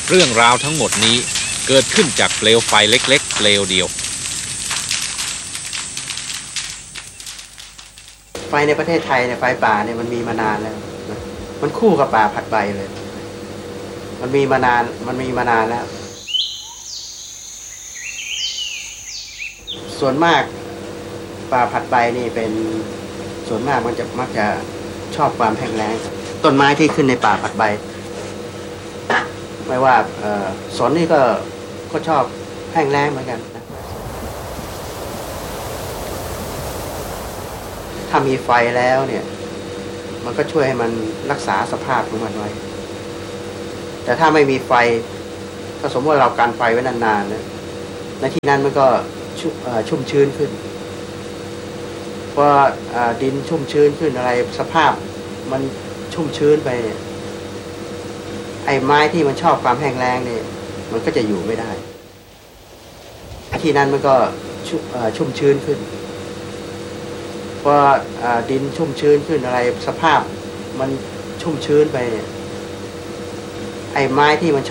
เรื่องราวทั้งหมดนี้เกิดขึ้นจากเปลวไฟเล็กๆเปลวเดียวไฟในประเทศไทยเนี่ยไฟป่าเนี่ยมันมีมานานแล้วนะมันคู่กับป่าผัดใบเลยมันมีมานานแล้วส่วนมากป่าผัดใบนี่เป็นส่วนมากมันจะมักจะชอบความแห้งแล้งต้นไม้ที่ขึ้นในป่าผัดใบไม่ว่าสนนี่ก็ชอบแห้งแล้งเหมือนกันนะถ้ามีไฟแล้วเนี่ยมันก็ช่วยให้มันรักษาสภาพของมันไว้แต่ถ้าไม่มีไฟถ้าสมมติว่าเรากันไฟไว้นานๆเนี่ยในที่นั้นมันก็ชุ่มชื้นขึ้นพอดินชุ่มชื้นขึ้นอะไรสภาพมันชุ่มชื้นไปเนี่ยไอ้ไม้ที่มันชอบความแห้งแล้งเนี่ยมันก็จะอยู่ไม่ได้ที่นั้นมันก็ชุ่มชื้นขึ้นพอดินชุ่มชื้นขึ้นอะไรสภาพมันชุ่มชื้นไปเนี่ยไอ้ไม้ที่มัน